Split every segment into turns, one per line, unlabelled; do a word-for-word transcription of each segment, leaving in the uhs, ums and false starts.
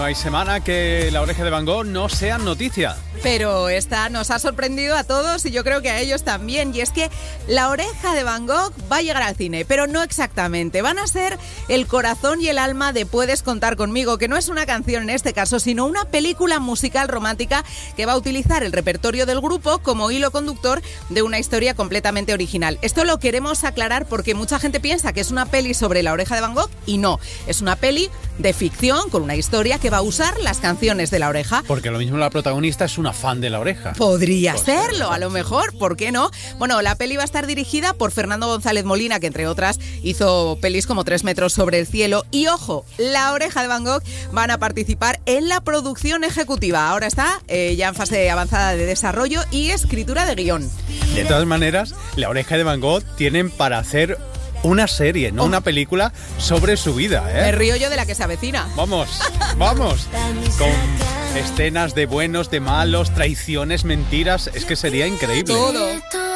hay semana que La Oreja de Van Gogh no sea noticia.
Pero esta nos ha sorprendido a todos y yo creo que a ellos también. Y es que La Oreja de Van Gogh va a llegar al cine, pero no exactamente. Van a ser el corazón y el alma de Puedes contar conmigo, que no es una canción en este caso, sino una película musical romántica que va a utilizar el repertorio del grupo como hilo conductor de una historia completamente original. Esto lo queremos aclarar porque mucha gente piensa que es una peli sobre La Oreja de Van Gogh y no. Es una peli de ficción con una historia que va a usar las canciones de La Oreja.
Porque lo mismo la protagonista es una fan de La Oreja.
Podría pues serlo, a lo mejor, ¿por qué no? Bueno, la peli va a estar dirigida por Fernando González Molina, que entre otras hizo pelis como Tres metros sobre el cielo. Y ojo, La Oreja de Van Gogh van a participar en la producción ejecutiva. Ahora está eh, ya en fase avanzada de desarrollo y escritura de guión.
De todas maneras, La Oreja de Van Gogh tienen para hacer una serie, no oh. una película sobre su vida, ¿eh?
Me río yo de la que se avecina.
Vamos, vamos. Con escenas de buenos, de malos, traiciones, mentiras. Es que sería increíble.
Todo.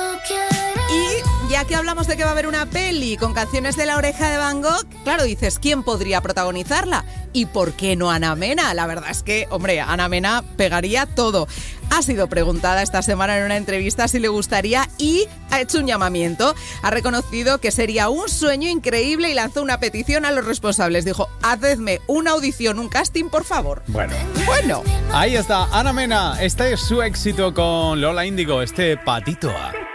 Y ya que hablamos de que va a haber una peli con canciones de La Oreja de Van Gogh, claro, dices, ¿quién podría protagonizarla? ¿Y por qué no Ana Mena? La verdad es que, hombre, Ana Mena pegaría todo. Ha sido preguntada esta semana en una entrevista si le gustaría y ha hecho un llamamiento. Ha reconocido que sería un sueño increíble y lanzó una petición a los responsables. Dijo, hacedme una audición, un casting, por favor.
Bueno.
Bueno.
Ahí está, Ana Mena. Este es su éxito con Lola Índigo, este Patito A.